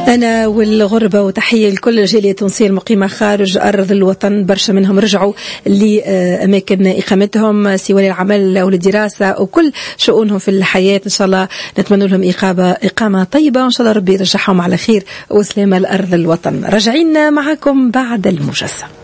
أنا والغربة، وتحية لكل جالية تونسية المقيمة خارج أرض الوطن. برشا منهم رجعوا لأماكن إقامتهم سواء للعمل أو للدراسة وكل شؤونهم في الحياة. إن شاء الله نتمنى لهم إقامة طيبة، وإن شاء الله ربي يرجعهم على خير وسلامة لأرض الوطن. رجعين معكم بعد الموجز.